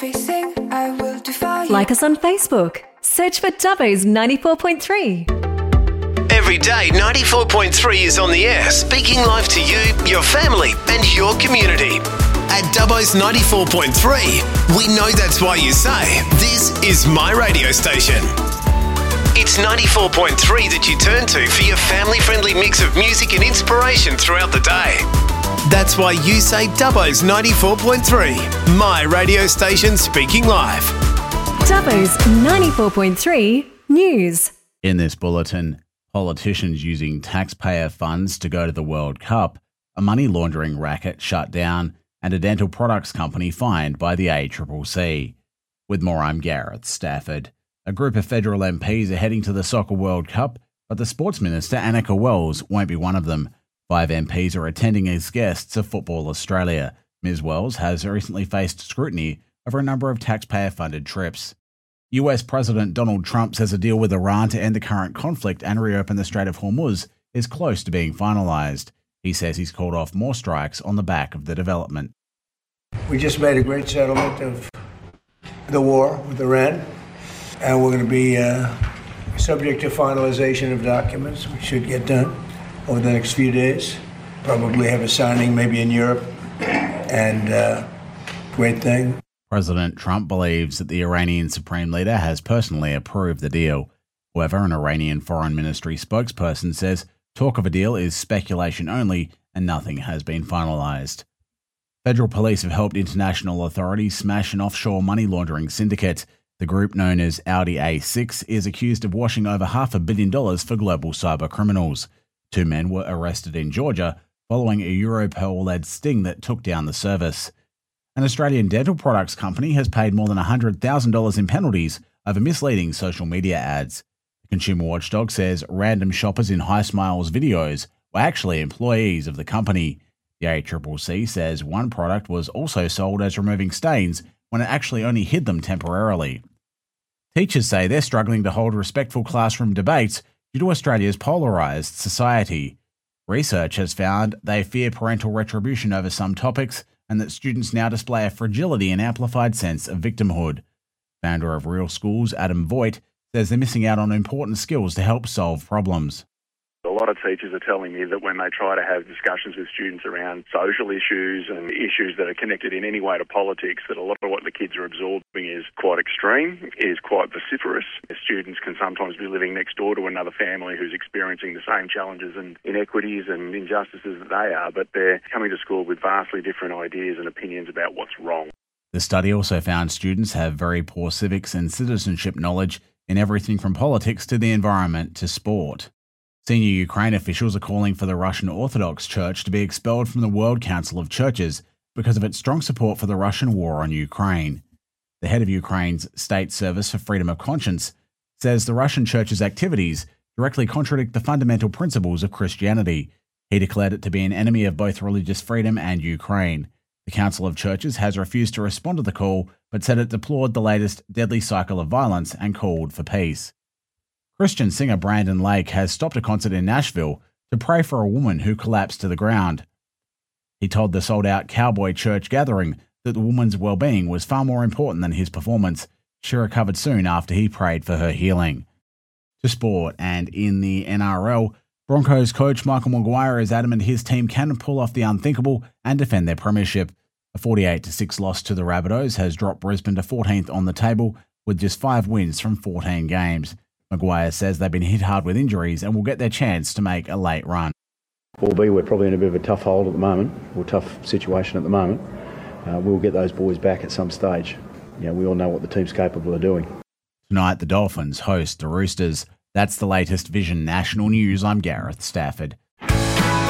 Like us on Facebook. Search for Dubbo's 94.3. Every day, 94.3 is on the air, speaking live to you, your family, and your community. At Dubbo's 94.3, we know that's why you say, this is my radio station. It's 94.3 that you turn to for your family-friendly mix of music and inspiration throughout the day. That's why you say Dubbo's 94.3, my radio station speaking live. Dubbo's 94.3 News. In this bulletin, politicians using taxpayer funds to go to the World Cup, a money laundering racket shut down, and a dental products company fined by the ACCC. With more, I'm Gareth Stafford. A group of federal MPs are heading to the Soccer World Cup, but the Sports Minister, Annika Wells, won't be one of them. 5 MPs are attending as guests of Football Australia. Ms Wells has recently faced scrutiny over a number of taxpayer-funded trips. US President Donald Trump says a deal with Iran to end the current conflict and reopen the Strait of Hormuz is close to being finalised. He says he's called off more strikes on the back of the development. We just made a great settlement of the war with Iran. And we're going to be subject to finalization of documents, which should get done over the next few days. Probably have a signing maybe in Europe, and great thing. President Trump believes that the Iranian Supreme Leader has personally approved the deal. However, an Iranian Foreign Ministry spokesperson says talk of a deal is speculation only and nothing has been finalised. Federal police have helped international authorities smash an offshore money laundering syndicate. The group, known as Audi A6, is accused of washing over $500 million for global cyber criminals. 2 men were arrested in Georgia following a Europol-led sting that took down the service. An Australian dental products company has paid more than $100,000 in penalties over misleading social media ads. The Consumer Watchdog says random shoppers in High Smiles videos were actually employees of the company. The ACCC says one product was also sold as removing stains when it actually only hid them temporarily. Teachers say they're struggling to hold respectful classroom debates due to Australia's polarised society. Research has found they fear parental retribution over some topics and that students now display a fragility and amplified sense of victimhood. Founder of Real Schools, Adam Voigt, says they're missing out on important skills to help solve problems. A lot of teachers are telling me that when they try to have discussions with students around social issues and issues that are connected in any way to politics, that a lot of what the kids are absorbing is quite extreme, is quite vociferous. The students can sometimes be living next door to another family who's experiencing the same challenges and inequities and injustices that they are, but they're coming to school with vastly different ideas and opinions about what's wrong. The study also found students have very poor civics and citizenship knowledge in everything from politics to the environment to sport. Senior Ukraine officials are calling for the Russian Orthodox Church to be expelled from the World Council of Churches because of its strong support for the Russian war on Ukraine. The head of Ukraine's State Service for Freedom of Conscience says the Russian Church's activities directly contradict the fundamental principles of Christianity. He declared it to be an enemy of both religious freedom and Ukraine. The Council of Churches has refused to respond to the call, but said it deplored the latest deadly cycle of violence and called for peace. Christian singer Brandon Lake has stopped a concert in Nashville to pray for a woman who collapsed to the ground. He told the sold-out Cowboy Church gathering that the woman's well-being was far more important than his performance. She recovered soon after he prayed for her healing. To sport, and in the NRL, Broncos coach Michael Maguire is adamant his team can pull off the unthinkable and defend their premiership. A 48-6 loss to the Rabbitohs has dropped Brisbane to 14th on the table with just 5 wins from 14 games. Maguire says they've been hit hard with injuries and will get their chance to make a late run. Albeit we're probably in a bit of a tough hold at the moment, or tough situation at the moment, we'll get those boys back at some stage. We all know what the team's capable of doing. Tonight, the Dolphins host the Roosters. That's the latest Vision National News. I'm Gareth Stafford.